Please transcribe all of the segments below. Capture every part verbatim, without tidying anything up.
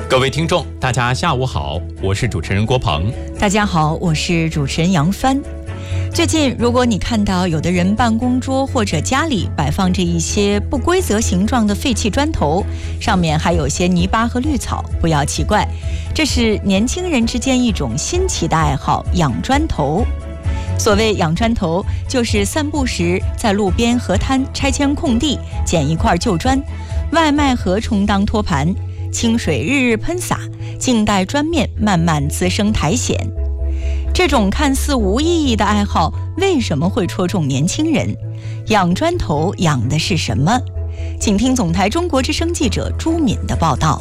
各位听众，大家下午好，我是主持人郭鹏。 大家好，我是主持人杨帆。最近，如果你看到有的人办公桌或者家里摆放着一些不规则形状的废弃砖头，上面还有些泥巴和绿草，不要奇怪，这是年轻人之间一种新奇的爱好——养砖头。所谓养砖头，就是散步时在路边河滩拆迁空地，捡一块旧砖，外卖盒充当托盘，清水日日喷洒，静待砖面慢慢滋生苔藓。这种看似无意义的爱好，为什么会戳中年轻人？养砖头养的是什么？请听总台中国之声记者朱敏的报道。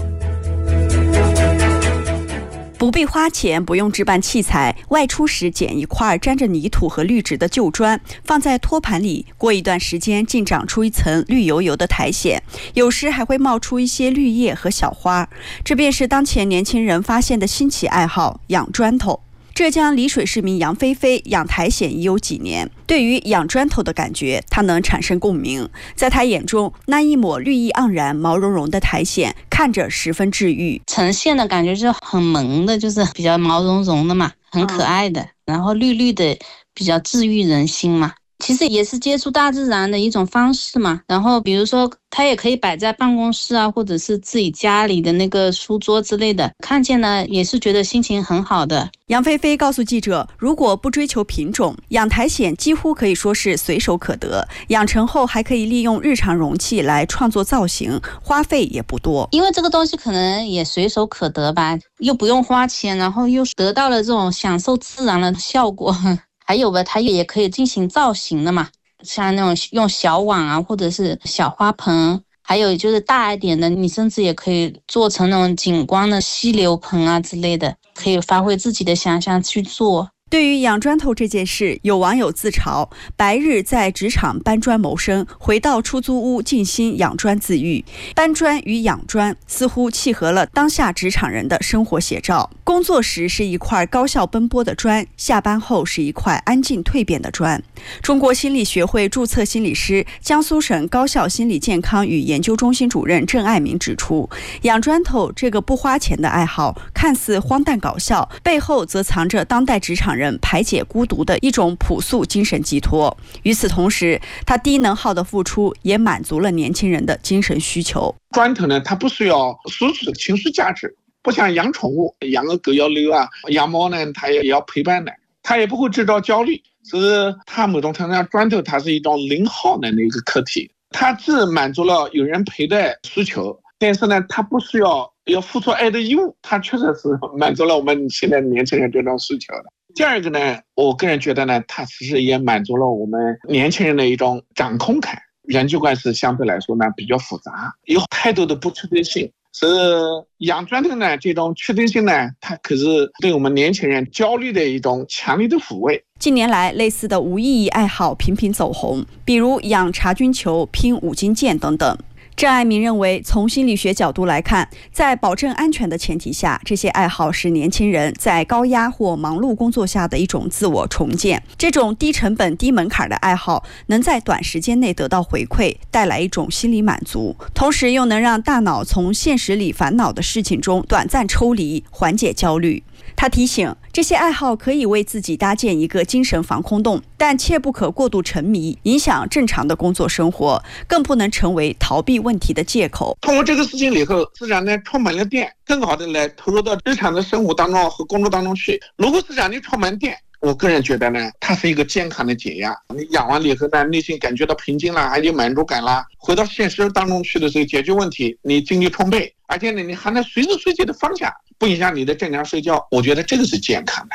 不必花钱，不用置办器材，外出时捡一块沾着泥土和绿植的旧砖，放在托盘里，过一段时间竟长出一层绿油油的苔藓，有时还会冒出一些绿叶和小花。这便是当前年轻人发现的新奇爱好——养砖头。浙江丽水市民杨菲菲养苔藓已有几年，对于养砖头的感觉，她能产生共鸣。在她眼中，那一抹绿意盎然、毛茸茸的苔藓看着十分治愈， 呈现的感觉就很萌的，就是比较毛茸茸的嘛，很可爱的，然后绿绿的，比较治愈人心嘛。其实也是接触大自然的一种方式嘛。然后比如说它也可以摆在办公室啊，或者是自己家里的那个书桌之类的，看见呢也是觉得心情很好的。 杨菲菲告诉记者，如果不追求品种，养苔藓几乎可以说是随手可得，养成后还可以利用日常容器来创作造型，花费也不多。 因为这个东西可能也随手可得吧，又不用花钱，然后又得到了这种享受自然的效果。还有吧，它也可以进行造型的嘛，像那种用小碗啊，或者是小花盆，还有就是大一点的，你甚至也可以做成那种景观的溪流盆啊之类的，可以发挥自己的想象去做。 对于养砖头这件事，有网友自嘲，白日在职场搬砖谋生，回到出租屋静心养砖自愈。搬砖与养砖似乎契合了当下职场人的生活写照。工作时是一块高效奔波的砖，下班后是一块安静蜕变的砖。中国心理学会注册心理师、江苏省高校心理健康与研究中心主任郑爱民指出，养砖头这个不花钱的爱好看似荒诞搞笑，背后则藏着当代职场人排解孤独的一种朴素精神寄托。与此同时，他低能耗的付出也满足了年轻人的精神需求。 砖头呢，它不需要输出的情绪价值，不像养宠物，养个狗要遛啊，养猫呢它也要陪伴的，它也不会制造焦虑。所以它某种程度上，砖头它是一种零耗能的一个课题，它既满足了有人陪的需求，但是呢，它不需要要付出爱的义务，它确实是满足了我们现在年轻人这种需求的。第二个呢，我个人觉得呢，它其实也满足了我们年轻人的一种掌控感。人际关系相对来说呢比较复杂，有太多的不确定性，所以养砖头呢这种确定性呢，它可是对我们年轻人焦虑的一种强烈的抚慰。 近年来，类似的无意义爱好频频走红，比如养茶菌球、拼五金件等等。郑爱民认为，从心理学角度来看，在保证安全的前提下，这些爱好是年轻人在高压或忙碌工作下的一种自我重建。这种低成本、低门槛的爱好，能在短时间内得到回馈，带来一种心理满足，同时又能让大脑从现实里烦恼的事情中短暂抽离，缓解焦虑。他提醒，这些爱好可以为自己搭建一个精神防空洞，但切不可过度沉迷，影响正常的工作生活，更不能成为逃避问题的借口。 通过这个事情以后，自然呢充满了电，更好的来投入到日常的生活当中和工作当中去。如果是让你充满电，我个人觉得呢，它是一个健康的解压。你养完了以后呢，内心感觉到平静了，还有满足感啦，回到现实当中去的时候解决问题，你精力充沛，而且呢，你还能随时随地的放下，不影响你的正常睡觉。我觉得这个是健康的。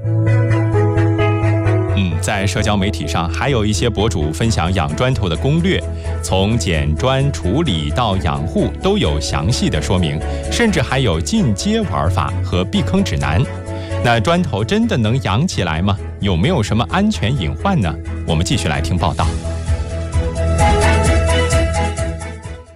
嗯，在社交媒体上还有一些博主分享养砖头的攻略，从捡砖处理到养护都有详细的说明，甚至还有进阶玩法和避坑指南。那砖头真的能养起来吗？有没有什么安全隐患呢？我们继续来听报道。 中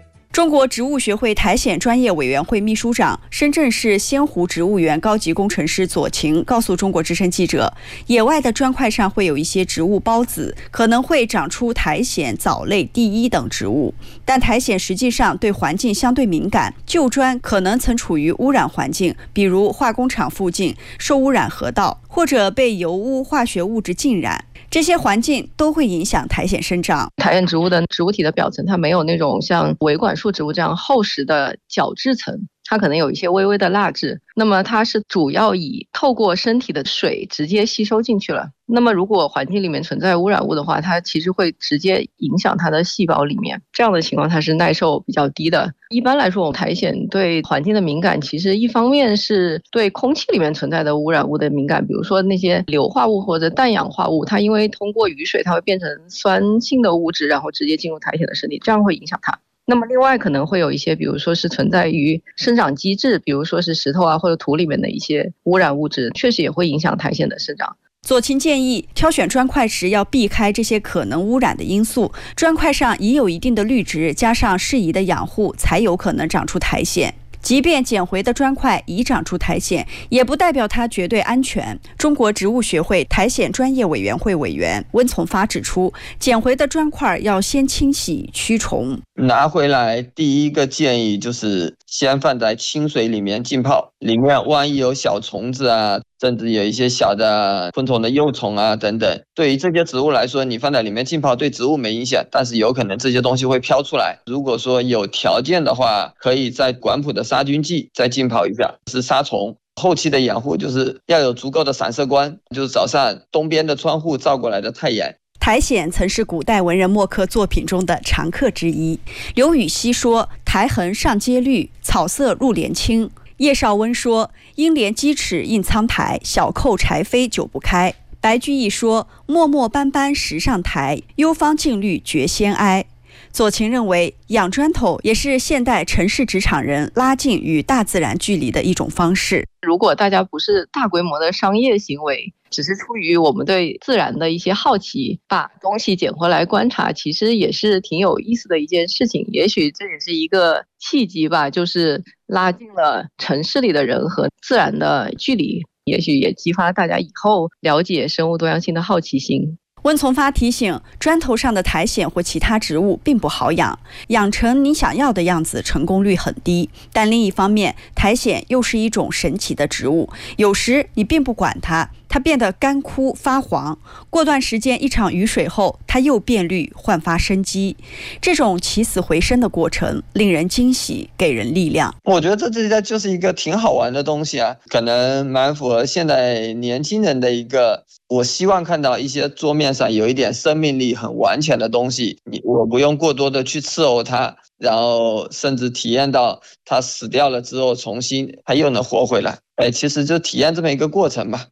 中国植物学会苔藓专业委员会秘书长、深圳市仙湖植物园高级工程师左晴告诉中国之声记者，野外的砖块上会有一些植物孢子，可能会长出苔藓、藻类、地衣等植物，但苔藓实际上对环境相对敏感，旧砖可能曾处于污染环境，比如化工厂附近、受污染河道，或者被油污、化学物质浸染，这些环境都会影响苔藓生长。 苔藓植物的植物体的表层，它没有那种像维管束植物这样厚实的角质层，它可能有一些微微的蜡质，那么它是主要以透过身体的水直接吸收进去了。那么如果环境里面存在污染物的话，它其实会直接影响它的细胞里面，这样的情况它是耐受比较低的。一般来说，我们苔藓对环境的敏感，其实一方面是对空气里面存在的污染物的敏感，比如说那些硫化物或者氮氧化物，它因为通过雨水它会变成酸性的物质，然后直接进入苔藓的身体，这样会影响它。那么另外可能会有一些，比如说是存在于生长机制，比如说是石头啊或者土里面的一些污染物质，确实也会影响苔藓的生长。 左晴建议，挑选砖块时要避开这些可能污染的因素，砖块上已有一定的绿植，加上适宜的养护，才有可能长出苔藓。即便捡回的砖块已长出苔藓，也不代表它绝对安全。中国植物学会苔藓专业委员会委员温从发指出，捡回的砖块要先清洗驱虫。 拿回来第一个建议就是先放在清水里面浸泡，里面万一有小虫子啊，甚至有一些小的昆虫的幼虫啊等等，对于这些植物来说，你放在里面浸泡对植物没影响，但是有可能这些东西会飘出来。如果说有条件的话，可以在管圃的杀菌剂再浸泡一下，是杀虫。后期的养护就是要有足够的散射光，就是早上东边的窗户照过来的太阳。 苔藓曾是古代文人墨客作品中的常客之一。刘禹锡说：“苔痕上阶绿，草色入帘青。”叶绍温说：“应怜鸡齿印苍苔，小扣柴扉久不开。”白居易说：“漠漠斑斑石上苔，幽芳尽绿觉先哀。”左晴认为，养砖头也是现代城市职场人拉近与大自然距离的一种方式。 如果大家不是大规模的商业行为，只是出于我们对自然的一些好奇，把东西捡回来观察，其实也是挺有意思的一件事情。也许这也是一个契机吧，就是拉近了城市里的人和自然的距离，也许也激发大家以后了解生物多样性的好奇心。 温从发提醒，砖头上的苔藓或其他植物并不好养，养成你想要的样子成功率很低。但另一方面，苔藓又是一种神奇的植物，有时你并不管它，它变得干枯发黄，过段时间一场雨水后，它又变绿焕发生机。这种起死回生的过程令人惊喜，给人力量。 我觉得这这就是一个挺好玩的东西啊，可能蛮符合现在年轻人的一个，我希望看到一些桌面上有一点生命力很完全的东西，你我不用过多的去伺候它，然后甚至体验到它死掉了之后重新它又能活回来。哎，其实就体验这么一个过程吧。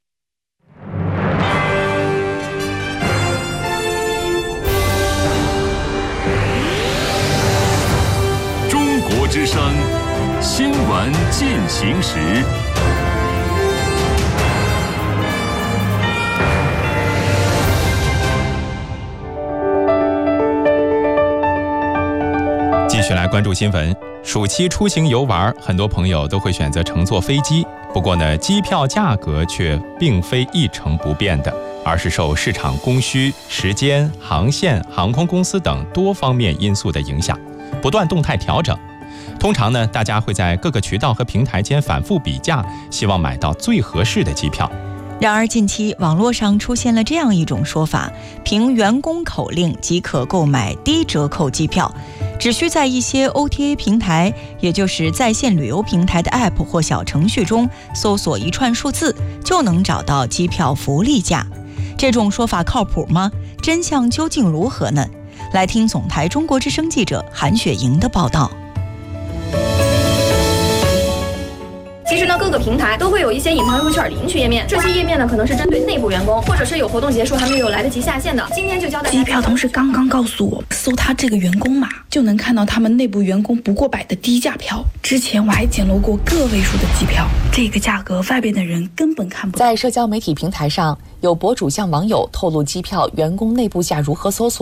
中国之声新闻进行时。 继续来关注新闻。暑期出行游玩，很多朋友都会选择乘坐飞机。不过呢，机票价格却并非一成不变的，而是受市场供需、时间、航线、航空公司等多方面因素的影响，不断动态调整。通常呢，大家会在各个渠道和平台间反复比价，希望买到最合适的机票。 然而近期网络上出现了这样一种说法，凭员工口令即可购买低折扣机票，只需在一些 O T A 平台，也就是在线旅游平台的 App 或小程序中搜索一串数字，就能找到机票福利价。这种说法靠谱吗？真相究竟如何呢？来听总台中国之声记者韩雪莹的报道。 其实呢，各个平台都会有一些隐藏优惠券领取页面，这些页面呢可能是针对内部员工，或者是有活动结束还没有来得及下线的。今天就教大家， 机票同事刚刚告诉我，搜他这个员工码就能看到他们内部员工不过百的低价票。之前我还捡漏过个位数的机票，这个价格外边的人根本看不到。 在社交媒体平台上，有博主向网友透露机票员工内部价如何搜索。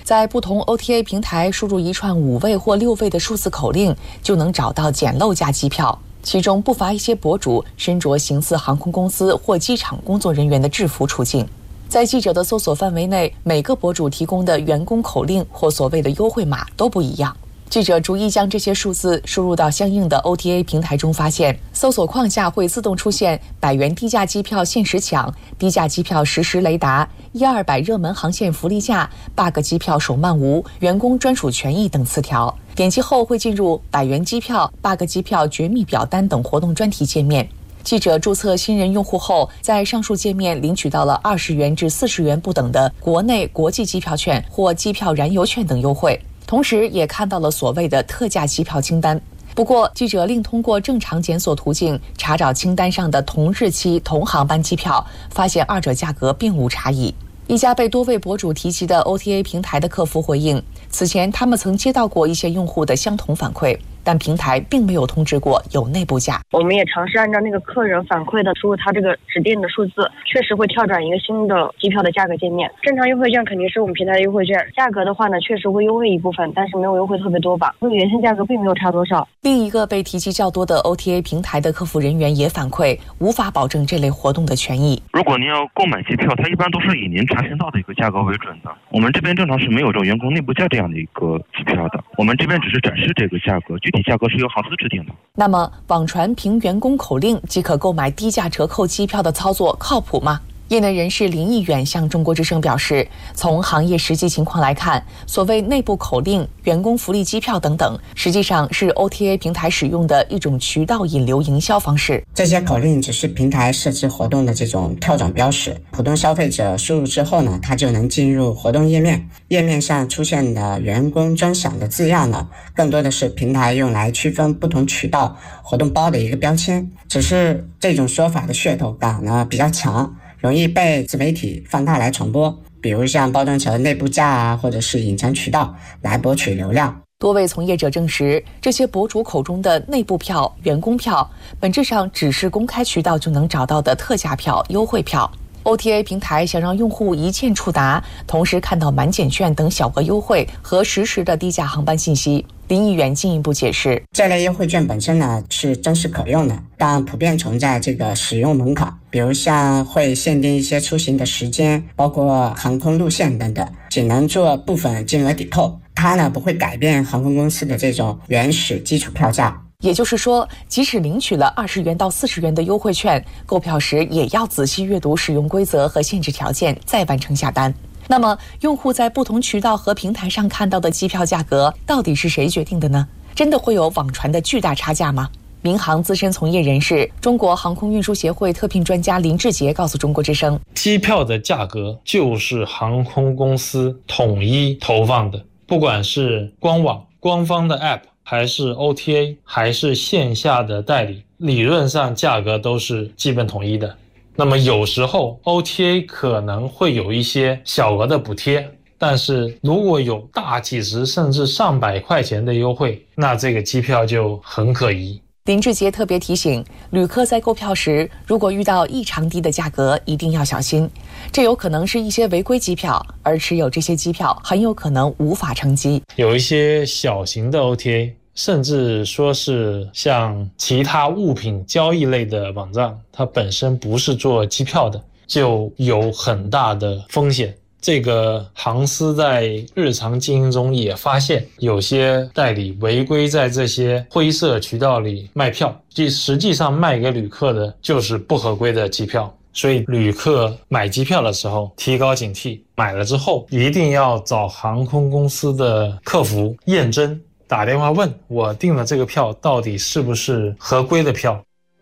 在不同 O T A 平台输入一串五位或六位的数字口令，就能找到捡漏价机票。其中不乏一些博主身着形似航空公司或机场工作人员的制服出镜。在记者的搜索范围内，每个博主提供的员工口令或所谓的优惠码都不一样。记者逐一将这些数字输入到相应的 O T A 平台中，发现搜索框下会自动出现百元低价机票限时抢、低价机票实时雷达、一二百热门航线福利价、bug 机票手慢无、员工专属权益等词条。点击后会进入百元机票、bug 机票绝密表单等活动专题界面。记者注册新人用户后，在上述界面领取到了二十元至四十元不等的国内、国际机票券或机票燃油券等优惠。同时也看到了所谓的特价机票清单。不过，记者另通过正常检索途径查找清单上的同日期、同航班机票，发现二者价格并无差异。一家被多位博主提及的 O T A 平台的客服回应，此前他们曾接到过一些用户的相同反馈，但平台并没有通知过有内部价。 我们也尝试按照那个客人反馈的输入他这个指定的数字，确实会跳转一个新的机票的价格界面。正常优惠券肯定是我们平台的优惠券，价格的话呢，确实会优惠一部分，但是没有优惠特别多吧，和原先价格并没有差多少。 另一个被提及较多的 O T A 平台的客服人员也反馈，无法保证这类活动的权益。 如果您要购买机票，它一般都是以您查询到的一个价格为准的。我们这边正常是没有这种员工内部价这样的一个机票的，我们这边只是展示这个价格，具体价格是由航司制定的。 那么，网传凭员工口令即可购买低价折扣机票的操作靠谱吗？业内人士林毅远向中国之声表示，从行业实际情况来看，所谓内部口令、员工福利机票等等，实际上是 O T A 平台使用的一种渠道引流营销方式。 这些口令只是平台设置活动的这种跳转标识，普通消费者输入之后呢，他就能进入活动页面。页面上出现的员工专享的字样呢，更多的是平台用来区分不同渠道活动包的一个标签。只是这种说法的噱头感呢比较强，容易被自媒体放大来传播，比如像包装成内部价啊，或者是隐藏渠道来博取流量。 多位从业者证实，这些博主口中的内部票、员工票，本质上只是公开渠道就能找到的特价票、优惠票。O T A 平台想让用户一键触达，同时看到满减券等小额优惠和实时的低价航班信息。林毅远进一步解释， 这类优惠券本身呢是真实可用的，但普遍存在这个使用门槛，比如像会限定一些出行的时间，包括航空路线等等，只能做部分金额抵扣，它呢不会改变航空公司的这种原始基础票价。 也就是说，即使领取了二十元到四十元的优惠券，购票时也要仔细阅读使用规则和限制条件，再完成下单。那么，用户在不同渠道和平台上看到的机票价格，到底是谁决定的呢？真的会有网传的巨大差价吗？民航资深从业人士、中国航空运输协会特聘专家林志杰告诉中国之声， 机票的价格就是航空公司统一投放的，不管是官网、官方的 App，还是 O T A， 还是线下的代理，理论上价格都是基本统一的。那么有时候 O T A 可能会有一些小额的补贴，但是如果有大几十甚至上百块钱的优惠，那这个机票就很可疑。 林志杰特别提醒，旅客在购票时，如果遇到异常低的价格，一定要小心，这有可能是一些违规机票，而持有这些机票很有可能无法乘机。 有一些小型的 O T A， 甚至说是像其他物品交易类的网站，它本身不是做机票的，就有很大的风险。这个航司在日常经营中也发现，有些代理违规在这些灰色渠道里卖票，即实际上卖给旅客的就是不合规的机票。所以旅客买机票的时候提高警惕，买了之后一定要找航空公司的客服验真，打电话问我订了这个票到底是不是合规的票。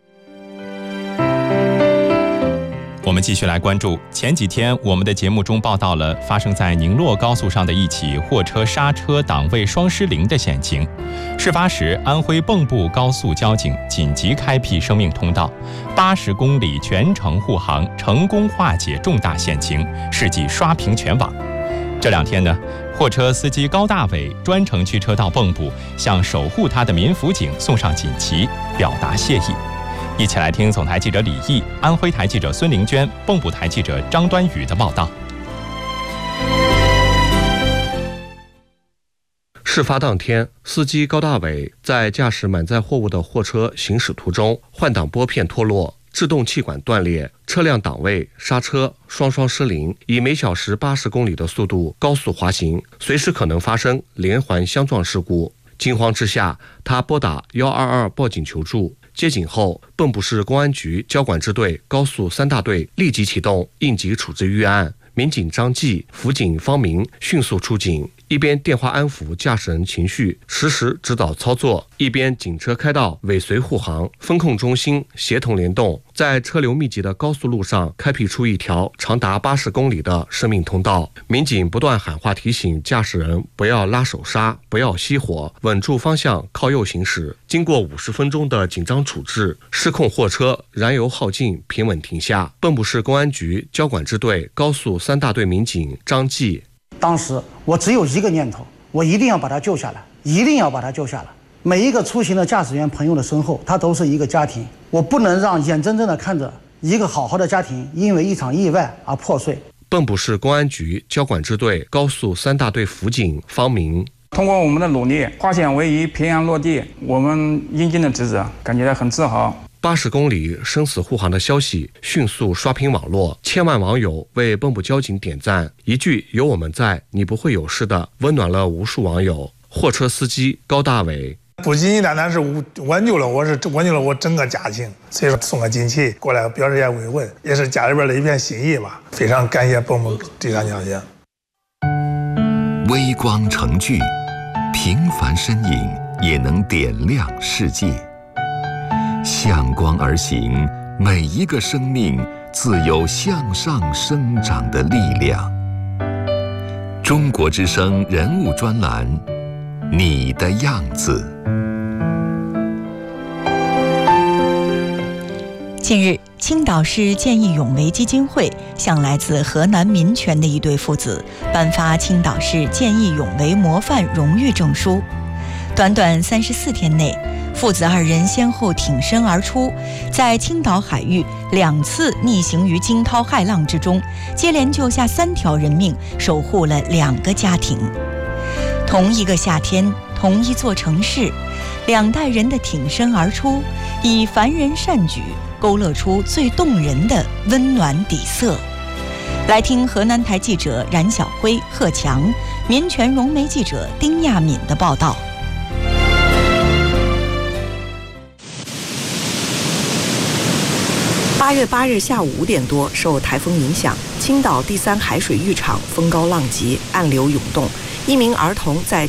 我们继续来关注，前几天我们的节目中报道了发生在宁洛高速上的一起货车刹车档位双失灵的险情。事发时，安徽蚌埠高速交警紧急开辟生命通道，八十公里全程护航，成功化解重大险情，事迹刷屏全网。这两天呢，货车司机高大伟专程驱车到蚌埠，向守护他的民辅警送上锦旗，表达谢意。一起来听总台记者李毅、安徽台记者孙玲娟、蚌埠台记者张端宇的报道。 事发当天，司机高大伟在驾驶满载货物的货车行驶途中，换挡拨片脱落，制动气管断裂，车辆档位、刹车双双失灵，以每小时八十公里的速度高速滑行，随时可能发生连环相撞事故。惊慌之下，他拨打一二二报警求助。接警后，蚌埠市公安局交管支队高速三大队立即启动应急处置预案，民警张继、辅警方明迅速出警，一边电话安抚驾驶人情绪，实时指导操作，一边警车开道尾随护航，风控中心协同联动，在车流密集的高速路上开辟出一条长达八十公里的生命通道。民警不断喊话提醒驾驶人不要拉手刹，不要熄火，稳住方向，靠右行驶。经过五十分钟的紧张处置，失控货车燃油耗尽，平稳停下。蚌埠市公安局交管支队高速三大队民警张继， 当时我只有一个念头，我一定要把他救下来，一定要把他救下来。每一个出行的驾驶员朋友的身后，他都是一个家庭，我不能让眼睁睁地看着一个好好的家庭因为一场意外而破碎。 蚌埠市公安局交管支队高速三大队辅警方明， 通过我们的努力，化险为夷，平安落地，我们应尽的职责，感觉到很自豪。 八十公里生死护航的消息迅速刷屏网络，千万网友为蚌埠交警点赞，一句有我们在，你不会有事的，温暖了无数网友。货车司机高大伟， 不仅仅单单是挽救了我，是挽救了我整个家庭，所以说送个锦旗过来表示一下慰问，也是家里边的一片心意吧。非常感谢蚌埠地产小姐。 微光成炬，平凡身影也能点亮世界。向光而行，每一个生命自有向上生长的力量。中国之声人物专栏，你的样子。 近日，青岛市见义勇为基金会向来自河南民权的一对父子颁发青岛市见义勇为模范荣誉证书。短短三十四天内，父子二人先后挺身而出，在青岛海域两次逆行于惊涛骇浪之中，接连救下三条人命，守护了两个家庭。同一个夏天，同一座城市，两代人的挺身而出，以凡人善举勾勒出最动人的温暖底色。来听河南台记者冉晓辉、贺强、民权融媒记者丁亚敏的报道。 八月八日下午五点多，受台风影响，青岛第三海水浴场风高浪急，暗流涌动，一名儿童在